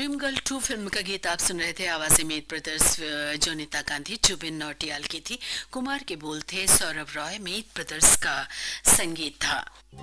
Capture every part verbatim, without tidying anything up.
Dream girl to film का गीत आप सुन रहे थे। आवाज़ मीत ब्रदर्स, जोनिता गांधी, जुबिन नौटियाल की थी। कुमार के बोल थे सौरभ रॉय, मीत ब्रदर्स का संगीत था।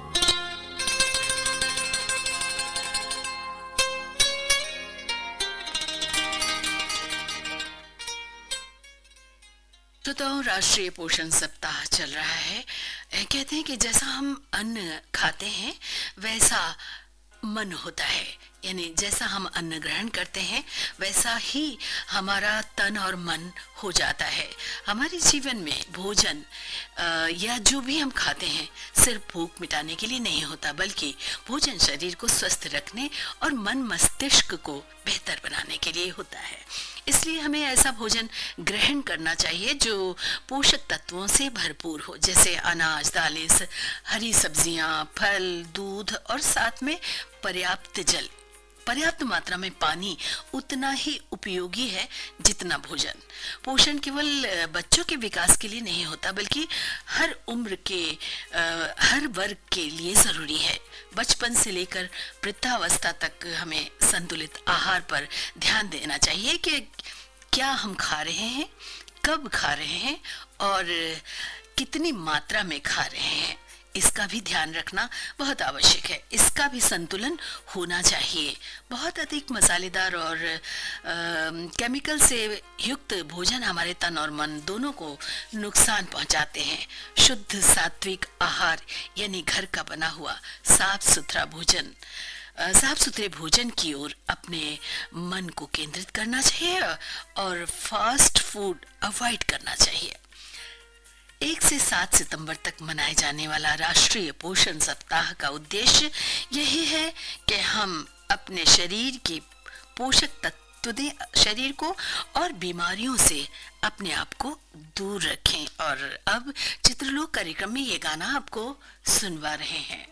तो राष्ट्रीय पोषण सप्ताह चल रहा है। कहते हैं कि जैसा हम अन्न खाते हैं वैसा मन होता है, यानी जैसा हम अन्न ग्रहण करते हैं वैसा ही हमारा तन और मन हो जाता है। हमारे जीवन में भोजन या जो भी हम खाते हैं सिर्फ भूख मिटाने के लिए नहीं होता, बल्कि भोजन शरीर को स्वस्थ रखने और मन मस्तिष्क को बेहतर बनाने के लिए होता है। इसलिए हमें ऐसा भोजन ग्रहण करना चाहिए जो पोषक तत्वों से भरपूर हो, जैसे अनाज, दालें, हरी सब्जियां, फल, दूध और साथ में पर्याप्त जल। पर्याप्त मात्रा में पानी उतना ही उपयोगी है जितना भोजन। पोषण केवल बच्चों के विकास के लिए नहीं होता, बल्कि हर उम्र के आ, हर वर्ग के लिए जरूरी है। बचपन से लेकर वृद्धावस्था तक हमें संतुलित आहार पर ध्यान देना चाहिए कि क्या हम खा रहे हैं, कब खा रहे हैं और कितनी मात्रा में खा रहे हैं, इसका भी ध्यान रखना बहुत आवश्यक है। इसका भी संतुलन होना चाहिए। बहुत अधिक मसालेदार और केमिकल से युक्त भोजन हमारे तन और मन दोनों को नुकसान पहुंचाते हैं। शुद्ध सात्विक आहार यानी घर का बना हुआ साफ सुथरा भोजन, साफ सुथरे भोजन की ओर अपने मन को केंद्रित करना चाहिए और फास्ट फूड अवॉइड करना चाहिए। एक से सात सितंबर तक मनाए जाने वाला राष्ट्रीय पोषण सप्ताह का उद्देश्य यही है कि हम अपने शरीर के पोषक तत्व दें शरीर को और बीमारियों से अपने आप को दूर रखें। और अब चित्रलोक कार्यक्रम में ये गाना आपको सुनवा रहे हैं।